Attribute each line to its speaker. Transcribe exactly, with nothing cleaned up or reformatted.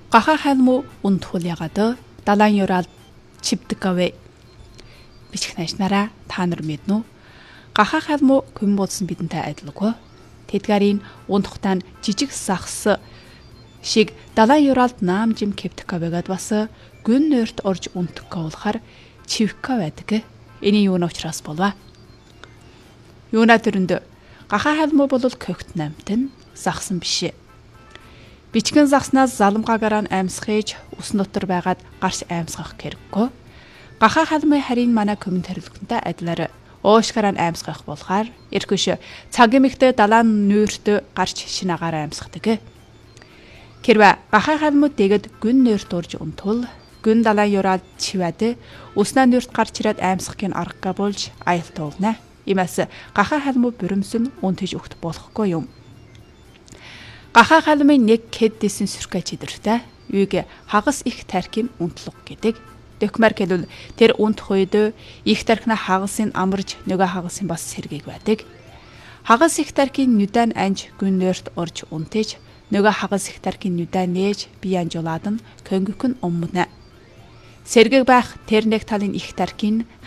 Speaker 1: Гахаа халму унтхул ягаад далайн юрал чивдэг авэ. Бичих найшнараа та нар мэднэ үү? Гахаа халму күн болсон бидэнтэй адилгүй. Тэдгэрийн унтхтаа жижиг сахс шиг далайн юралд наамжим кептикавэгэд бас гүн нойрт орж унтгах болохоор чивка байдаг. Эний юуны учраас болов? Юуна төрөнд гахаа халму бол көгт намтэн сахсан биш. Бичгэн загснаас заламгаагаар аимсгаж ус дотор байгаад гарч аимсгах хэрэггүй. Гахаа халмын харин манай комментарийлгэнтэй адилаар уушгаараа аимсгах болохоор эрхөш цагийн мэгтээ далайн нүүрт гарч шинагаар аимсгадаг. Хэрвээ гахаа халмууд дэгэд гүн нойрт урж унтвал гүн далайн юраад чивээд уснаа нүүрт гарч ирээд аимсгахын аргагаа болж аюултай болно. Иймээс гахаа халмуу буримсан унтж өгт болохгүй юм. Гахаа халмын нэг кэддсэн сүрхэ чидэртэй юуг хагас их тархим унтлог гэдэг. Докмар хэлвэл тэр унтх үед их тархина хагасын амарж нөгөө хагасын бас сэргийг байдаг. Хагас их тархин нүдэн анж гүн нойрт орж унтэж нөгөө хагас их тархин нүдэн нээж бие анжуулаад нь көнгөкн өмнө. Сэргийг байх тэр нэг талын их тархин